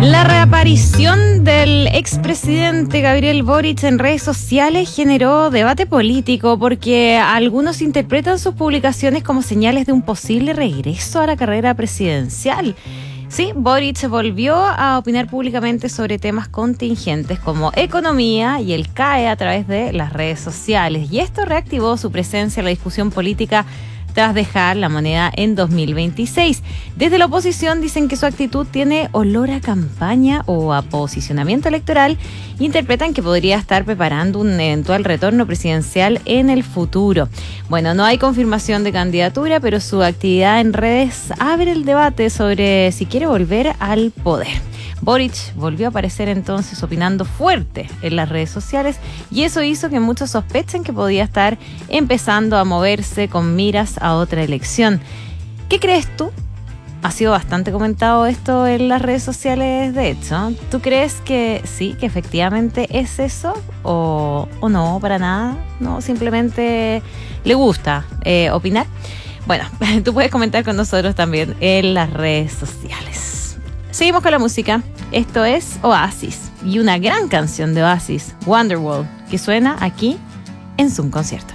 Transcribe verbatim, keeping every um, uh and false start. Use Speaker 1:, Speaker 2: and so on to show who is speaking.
Speaker 1: La reaparición del expresidente Gabriel Boric en redes sociales generó debate político porque algunos interpretan sus publicaciones como señales de un posible regreso a la carrera presidencial. Sí, Boric volvió a opinar públicamente sobre temas contingentes como economía y el C A E a través de las redes sociales, y esto reactivó su presencia en la discusión política tras dejar la moneda en dos mil veintiséis. Desde la oposición dicen que su actitud tiene olor a campaña o a posicionamiento electoral e interpretan que podría estar preparando un eventual retorno presidencial en el futuro. Bueno, no hay confirmación de candidatura, pero su actividad en redes abre el debate sobre si quiere volver al poder. Boric volvió a aparecer entonces opinando fuerte en las redes sociales, y eso hizo que muchos sospechen que podía estar empezando a moverse con miras a otra elección. ¿Qué crees tú? Ha sido bastante comentado esto en las redes sociales, de hecho. ¿Tú crees que sí, que efectivamente es eso? ¿O, o no, para nada? ¿No? Simplemente le gusta eh, opinar. Bueno, tú puedes comentar con nosotros también en las redes sociales. Seguimos con la música. Esto es Oasis y una gran canción de Oasis, Wonderwall, que suena aquí en Zoom Concierto.